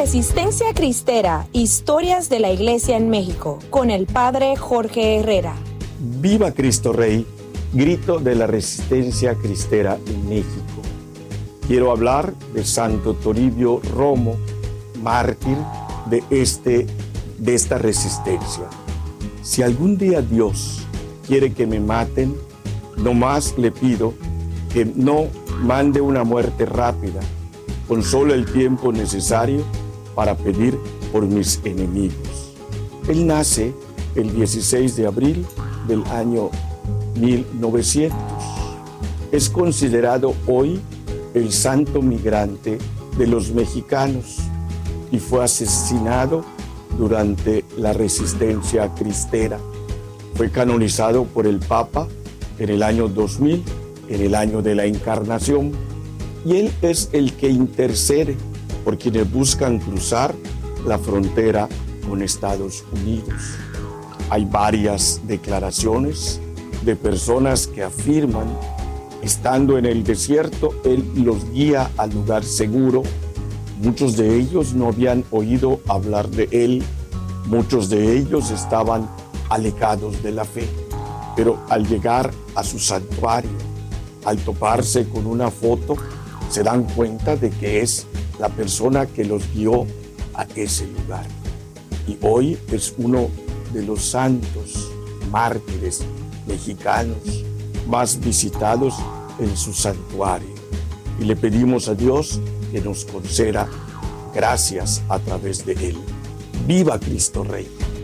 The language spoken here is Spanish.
Resistencia Cristera, historias de la Iglesia en México, con el Padre Jorge Herrera. Viva Cristo Rey, grito de la Resistencia Cristera en México. Quiero hablar de Santo Toribio Romo, mártir de esta resistencia. Si algún día Dios quiere que me maten, nomás le pido que no mande una muerte rápida, con solo el tiempo necesario para pedir por mis enemigos. Él nace el 16 de abril del año 1900. Es considerado hoy el santo migrante de los mexicanos y fue asesinado durante la resistencia cristera. Fue canonizado por el Papa en el año 2000, en el año de la Encarnación, y él es el que intercede por quienes buscan cruzar la frontera con Estados Unidos. Hay varias declaraciones de personas que afirman, estando en el desierto, él los guía al lugar seguro. Muchos de ellos no habían oído hablar de él, muchos de ellos estaban alejados de la fe, pero al llegar a su santuario, al toparse con una foto, se dan cuenta de que es la persona que los guió a ese lugar. Y hoy es uno de los santos mártires mexicanos más visitados en su santuario. Y le pedimos a Dios que nos conceda gracias a través de él. ¡Viva Cristo Rey!